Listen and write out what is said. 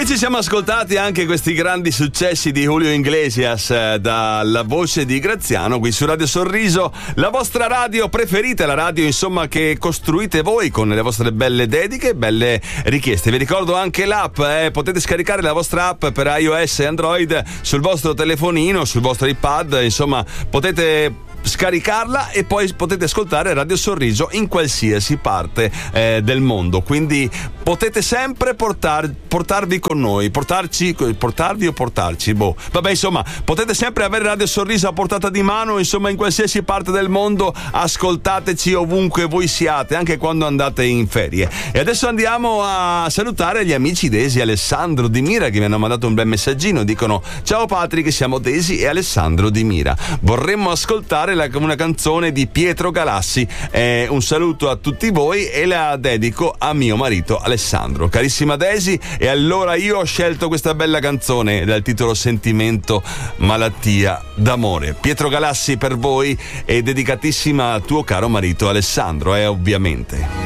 E ci siamo ascoltati anche questi grandi successi di Julio Iglesias dalla voce di Graziano qui su Radio Sorriso, la vostra radio preferita, la radio insomma che costruite voi con le vostre belle dediche, belle richieste. Vi ricordo anche l'app, potete scaricare la vostra app per iOS e Android sul vostro telefonino, sul vostro iPad, insomma potete scaricarla e poi potete ascoltare Radio Sorriso in qualsiasi parte del mondo, quindi potete sempre portarvi con noi, portarci, vabbè, insomma potete sempre avere Radio Sorriso a portata di mano, insomma in qualsiasi parte del mondo, ascoltateci ovunque voi siate, anche quando andate in ferie. E adesso andiamo a salutare gli amici Desi e Alessandro di Mira, che mi hanno mandato un bel messaggino, dicono: ciao Patrick, siamo Desi e Alessandro di Mira, vorremmo ascoltare una canzone di Pietro Galassi, un saluto a tutti voi e la dedico a mio marito Alessandro. Carissima Desi, e allora io ho scelto questa bella canzone dal titolo Sentimento, malattia d'amore. Pietro Galassi per voi e dedicatissima a tuo caro marito Alessandro, ovviamente.